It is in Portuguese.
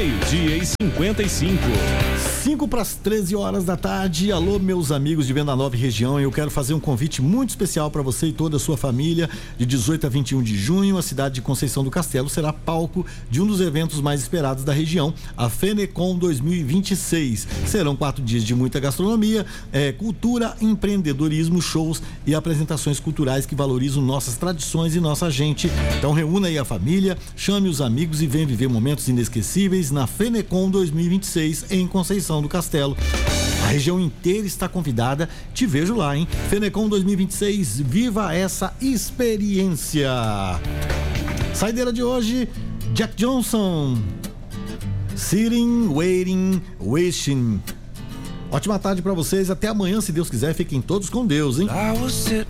meio-dia e 55. 5 para as 13 horas da tarde. Alô, meus amigos de Venda Nova e região. Eu quero fazer um convite muito especial para você e toda a sua família. De 18 a 21 de junho, a cidade de Conceição do Castelo será palco de um dos eventos mais esperados da região, a Fenecom 2026. Serão 4 dias de muita gastronomia, cultura, empreendedorismo, shows e apresentações culturais que valorizam nossas tradições e nossa gente. Então reúna aí a família, chame os amigos e venha viver momentos inesquecíveis na Fenecom 2026 em Conceição do Castelo. A região inteira está convidada. Te vejo lá, hein? Fenecom 2026, viva essa experiência. Saideira de hoje, Jack Johnson, Sitting, Waiting, Wishing. Ótima tarde para vocês, até amanhã, se Deus quiser. Fiquem todos com Deus, hein?